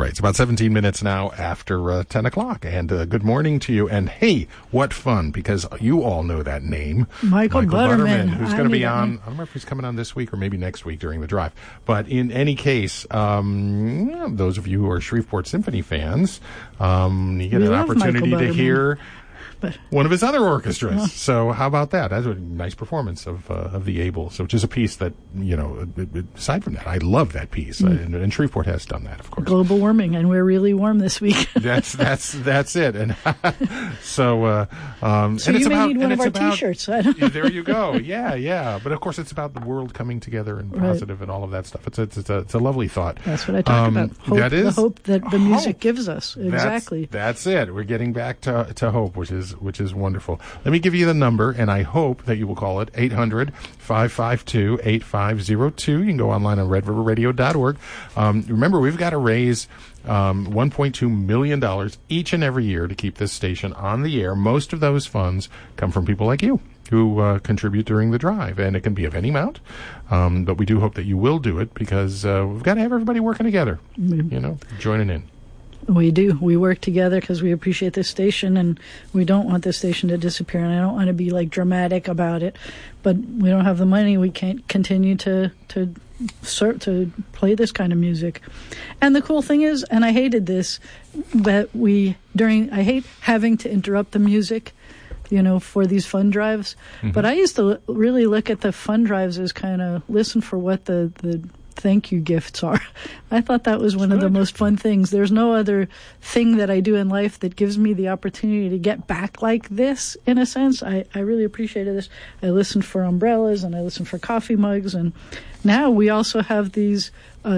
right. It's about 17 minutes now after 10 o'clock. And good morning to you. And hey, what fun, because you all know that name. Michael Butterman. Who's going to be on, I don't know if he's coming on this week or maybe next week during the drive. But in any case, those of you who are Shreveport Symphony fans, you get an opportunity to hear one of his other orchestras. So how about that? That's a nice performance of the Ables, which is a piece that, aside from that, I love that piece. And Shreveport has done that, of course. Global warming, and we're really warm this week. That's it. And so and you may need one of our T-shirts. There you go. Yeah. But of course, it's about the world coming together and positive and all of that stuff. It's a lovely thought. That's what I talk about. Hope, the hope that the music gives us. Exactly. That's it. We're getting back to hope, which is wonderful. Let me give you the number, and I hope that you will call it 800-552-8502. You can go online on redriverradio.org. Remember, we've got to raise $1.2 million each and every year to keep this station on the air. Most of those funds come from people like you who contribute during the drive, and it can be of any amount. But we do hope that you will do it, because we've got to have everybody working together, joining in. We do. We work together because we appreciate this station, and we don't want this station to disappear. And I don't want to be dramatic about it, but we don't have the money. We can't continue to play this kind of music. And the cool thing is, and I hated this, but I hate having to interrupt the music, for these fund drives. Mm-hmm. But I used to really look at the fund drives as kind of listen for what the thank you gifts are. I thought that was one of the most fun things. There's no other thing that I do in life that gives me the opportunity to get back like this, in a sense. I really appreciated this. I listened for umbrellas, and I listened for coffee mugs, and now we also have these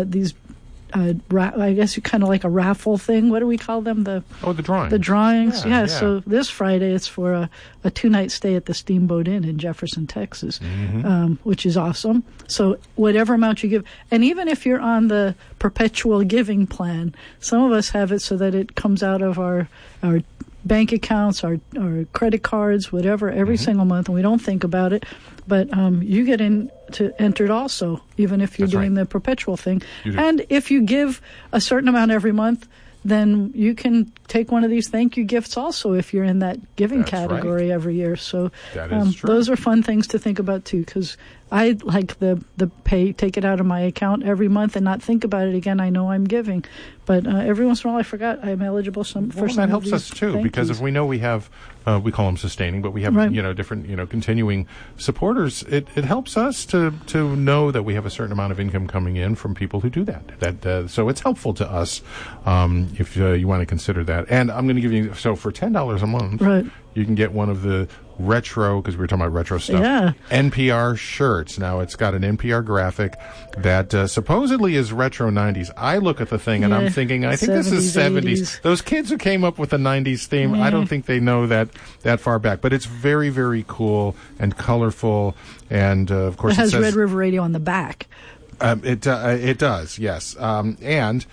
I guess you kind of like a raffle thing. What do we call them? The drawing. The drawings. Yeah. So this Friday it's for a 2-night stay at the Steamboat Inn in Jefferson, Texas, which is awesome. So whatever amount you give, and even if you're on the perpetual giving plan, some of us have it so that it comes out of our bank accounts, our credit cards, whatever, every single month, and we don't think about it. But you get entered also, even if you're doing the perpetual thing. And if you give a certain amount every month, then you can take one of these thank you gifts also if you're in that giving category every year. So those are fun things to think about too, because I like the take it out of my account every month and not think about it again. I know I'm giving, but every once in a while I forgot I'm eligible for some. That helps us too, because if we know we have, we call them sustaining, but we have different continuing supporters. It helps us to know that we have a certain amount of income coming in from people who do that. So it's helpful to us if you want to consider that. And I'm going to give you, so for $10 a month, you can get one of the retro, because we were talking about retro stuff, NPR shirts. Now, it's got an NPR graphic that supposedly is retro 90s. I look at the thing and I'm thinking, I think 70s, this is 70s. 80s. Those kids who came up with the 90s theme, I don't think they know that far back. But it's very, very cool and colorful. And, of course, it has Red River Radio on the back. It does, yes. And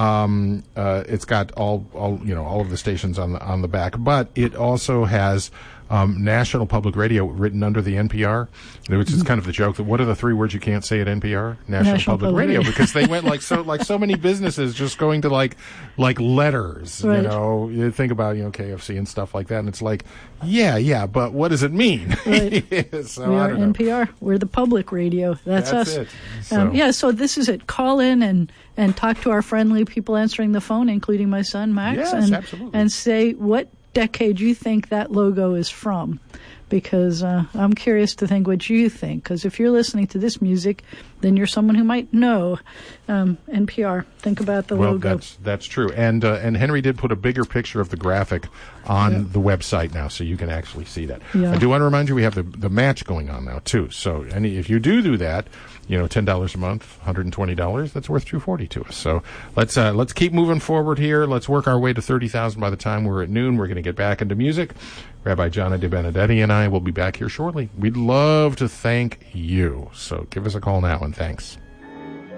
it's got all of the stations on the back, but it also has National Public Radio written under the NPR, which is kind of the joke that what are the 3 words you can't say at NPR? National Public Radio, because they went like so many businesses just going to like letters. Right. You think about KFC and stuff like that, and it's like but what does it mean? Right. So, we are NPR. We're the public radio. That's us. It. So this is it. Call in and talk to our friendly people answering the phone, including my son Max, absolutely. and say what decade you think that logo is from, because I'm curious to think what you think, because if you're listening to this music, then you're someone who might know NPR. Think about the logo. That's true. And Henry did put a bigger picture of the graphic on the website now, so you can actually see that. I do want to remind you we have the match going on now too. So if you do that, $10 a month, $120, that's worth $240 to us. So let's keep moving forward here. Let's work our way to 30,000 by the time we're at noon. We're going to get back into music. Rabbi Gianna De Benedetti and I will be back here shortly. We'd love to thank you. So give us a call now, and thanks.